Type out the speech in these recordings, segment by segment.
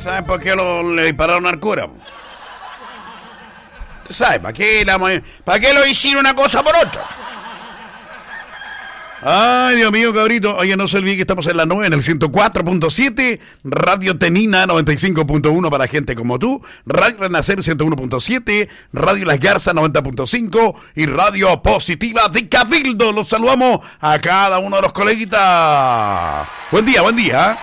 ¿Saben por qué le dispararon al cura? ¿Usted sabe para qué lo hicieron una cosa por otra? Ay, Dios mío, cabrito. Oye, no se olvide que estamos en la 9, en el 104.7, Radio Tenina 95.1 para gente como tú, Radio Renacer 101.7, Radio Las Garzas 90.5 y Radio Positiva de Cabildo. Los saludamos a cada uno de los coleguitas. Buen día, buen día.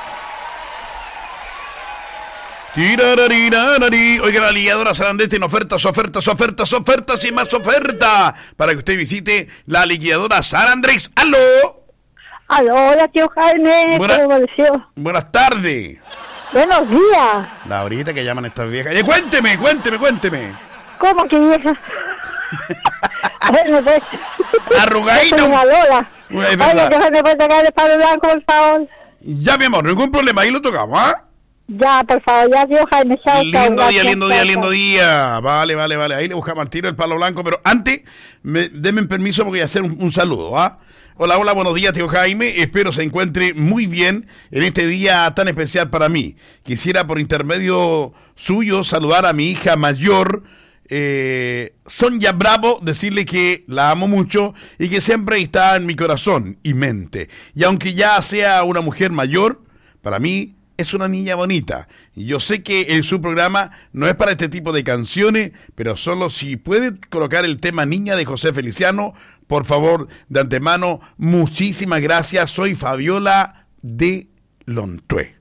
Oiga, la liquidadora Sarandés tiene ofertas y más ofertas para que usted visite la liquidadora Sarandés. ¡Aló! Hola, tío Jaime. Buenas tardes. Buenos días. La ahorita que llaman estas viejas. Cuénteme. ¿Cómo que vieja? Bueno, pues. Arrugadito. Una Lola. Es verdad. Oye, ¿me puede tocar el palo blanco, por favor? Ya, mi amor, ningún problema. Ahí lo tocamos, ¿ah? Ya, por favor, ya, tío Jaime. Chao, lindo día. Vale. Ahí le buscamos al tiro el palo blanco. Pero antes, denme permiso porque voy a hacer un saludo, ¿ah? Hola, buenos días, tío Jaime. Espero se encuentre muy bien en este día tan especial para mí. Quisiera, por intermedio suyo, saludar a mi hija mayor, Sonia Bravo, decirle que la amo mucho y que siempre está en mi corazón y mente. Y aunque ya sea una mujer mayor, para mí es una niña bonita. Y yo sé que en su programa no es para este tipo de canciones, pero solo si puede colocar el tema Niña de José Feliciano, por favor, de antemano, muchísimas gracias. Soy Fabiola de Lontué.